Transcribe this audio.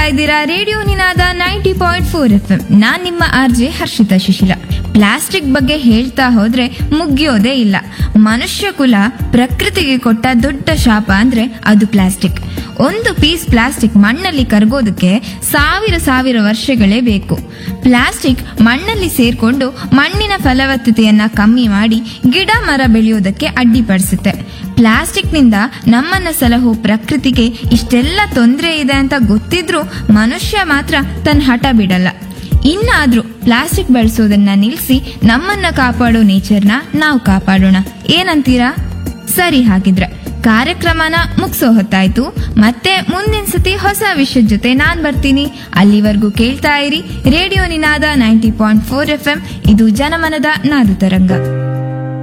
ಇದ್ದೀರಾ ರೇಡಿಯೋ ನಿನಾದ 90.4 FM. ನಾನ್ ನಿಮ್ಮ RJ Harshita Shishila. Plastic ಬಗ್ಗೆ ಹೇಳ್ತಾ ಹೋದ್ರೆ ಮುಗಿಯೋದೇ ಇಲ್ಲ. ಮನುಷ್ಯ ಕುಲ ಪ್ರಕೃತಿಗೆ ಕೊಟ್ಟ ದೊಡ್ಡ ಶಾಪ ಅಂದ್ರೆ ಅದು ಪ್ಲಾಸ್ಟಿಕ್. ಒಂದು ಪೀಸ್ ಪ್ಲಾಸ್ಟಿಕ್ ಮಣ್ಣಲ್ಲಿ ಕರಗೋದಕ್ಕೆ ಸಾವಿರ ವರ್ಷಗಳೇ ಬೇಕು. ಪ್ಲಾಸ್ಟಿಕ್ ಮಣ್ಣಲ್ಲಿ ಸೇರ್ಕೊಂಡು ಮಣ್ಣಿನ ಫಲವತ್ತತೆಯನ್ನ ಕಮ್ಮಿ ಮಾಡಿ ಗಿಡ ಮರ ಬೆಳೆಯೋದಕ್ಕೆ ಅಡ್ಡಿಪಡಿಸುತ್ತೆ. ಪ್ಲಾಸ್ಟಿಕ್ನಿಂದ ನಮ್ಮನ್ನ ಸಲಹೋ ಪ್ರಕೃತಿಗೆ ಇಷ್ಟೆಲ್ಲ ತೊಂದರೆ ಇದೆ ಅಂತ ಗೊತ್ತಿದ್ರೂ ಮನುಷ್ಯ ಮಾತ್ರ ತನ್ನ ಹಠ ಬಿಡಲ್ಲ. ಇನ್ನಾದ್ರೂ ಪ್ಲಾಸ್ಟಿಕ್ ಬಳಸೋದನ್ನ ನಿಲ್ಲಿಸಿ ನಮ್ಮನ್ನ ಕಾಪಾಡೋ ನೇಚರ್ನ ನಾವು ಕಾಪಾಡೋಣ. ಏನಂತೀರಾ? ಸರಿ, ಹಾಗಿದ್ರೆ ಕಾರ್ಯಕ್ರಮನ ಮುಗಿಸೋ ಹೊತ್ತಾಯ್ತು. ಮತ್ತೆ ಮುಂದಿನ ಸತಿ ಹೊಸ ವಿಷಯದ ಜೊತೆ ನಾನ್ ಬರ್ತೀನಿ. ಅಲ್ಲಿವರೆಗೂ ಕೇಳ್ತಾ ಇರಿ ರೇಡಿಯೋ ನಿನಾದ 90.4 FM. ಇದು ಜನಮನದ ನಾದು ತರಂಗ.